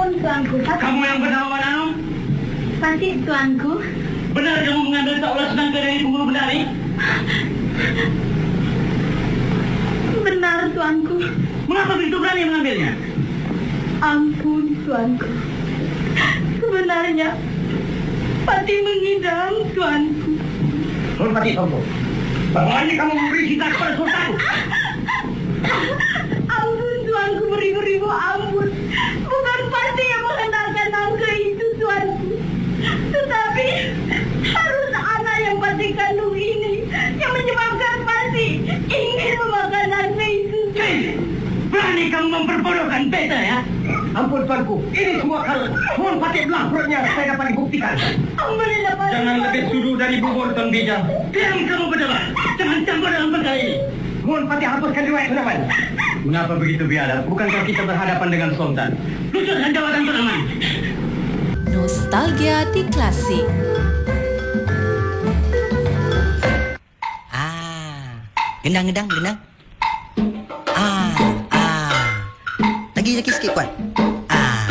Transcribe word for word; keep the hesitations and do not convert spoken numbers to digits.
Ampun, tuanku. Kamu yang bernama Mananum? Pasti, tuanku. Benar kamu mengambil taulah senangka dari pemburu bendari? Benar, tuanku. Mengapa begitu berani mengambilnya? Ampun, tuanku. Sebenarnya, Pati mengidam, tuanku. Sultan Pati sombong. Bagaimana kamu memberi cinta kepada Sultan? Ampun, tuanku, beribu-ribu ampun. Bukan Pati yang menghendakkan nangka itu, tuanku. Tetapi harus anak yang Pati kandung ini yang menyebabkan Pati ingin memakan nangka itu. Hei, berani kamu memperbodohkan beta ya? Ampun tuanku, ini semua kalau mohon Pati belah perutnya saya dapat dibuktikan. Ampunilah, Pati. Jangan lebih sudu dari bubur Tuan Bijang. Diam kamu berdua. Jangan campur dalam perkara ini. Mohon Pati hapuskan riwayat Tunaman. Mengapa begitu biadab? Bukankah kita berhadapan dengan Sultan? Lucut dan jawatan Tunaman. Nostalgia di Klasik. Ah, gendang, gendang, gendang. Ah, ah. Lagi, lagi sikit kuat.